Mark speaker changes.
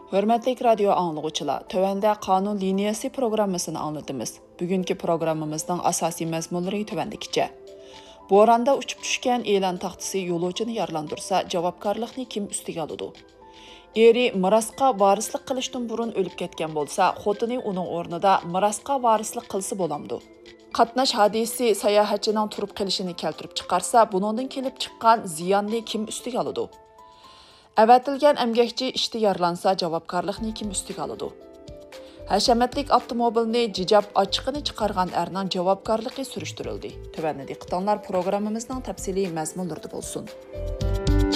Speaker 1: Hörmətli radio anlıqçılar, tövəndə qanun liniyası proqrammasını anlatımız. Bugünkü proqramımızın asasi məzmunları tövəndikicə. Boranda uçup düşkən elan taxtısı yoluvchini yaralandırsa, javobgarlıqni kim üstüge alıdı? Eri mirasqa varislik qilishdan burun ölüp ketgan bolsa, xotini uning o'rnida mirasqa varislik qilsa bo'lamdi. Qatnash hadisi sayohatchining turib qilishini keltirib chiqarsa, buningdan kelib chiqqan ziyonni kim üstüge alıdı? Əvətilgən əmgəkçi ishda yaralansa, javobgarlıqni kim üstüge alıdı? Həşəmətlik avtomobilni jijab açıqını chiqargan erning javobgarlıqı sürüştürüldü. Tövəndə diqqətinizlər proqramımızın təfsili məzmunlarında bolsun.